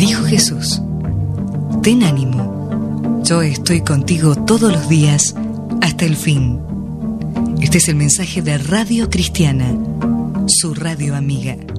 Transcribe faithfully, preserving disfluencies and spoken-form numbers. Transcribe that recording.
Dijo Jesús: ten ánimo, yo estoy contigo todos los días hasta el fin. Este es el mensaje de Radio Cristiana, su radio amiga.